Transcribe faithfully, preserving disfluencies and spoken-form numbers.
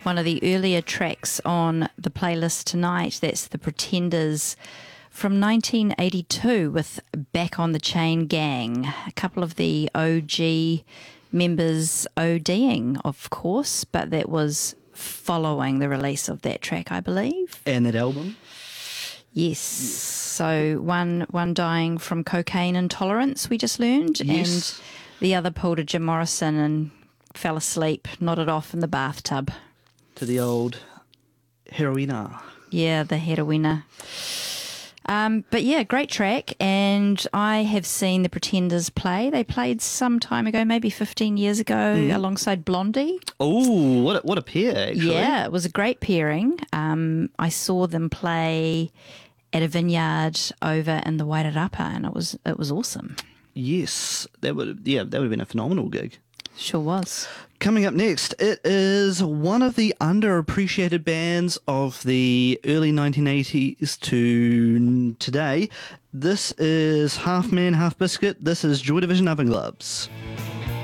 one of the earlier tracks on the playlist tonight. That's the Pretenders from nineteen eighty-two with Back on the Chain Gang. A couple of the O G members ODing, of course, but that was following the release of that track, I believe. And that album? Yes. So one one dying from cocaine intolerance, we just learned, Yes. and the other pulled a Jim Morrison and fell asleep, nodded off in the bathtub. To the old heroina. Yeah, the heroina. Um, but yeah, great track, and I have seen the Pretenders play. They played some time ago, maybe fifteen years ago, mm. alongside Blondie. Oh, what a, what a pair, actually. Yeah, it was a great pairing. Um, I saw them play at a vineyard over in the Wairarapa, and it was it was awesome. Yes, that would yeah, that would have been a phenomenal gig. Sure was. Coming up next, it is one of the underappreciated bands of the early nineteen eighties to today. This is Half Man, Half Biscuit. This is Joy Division Oven Gloves.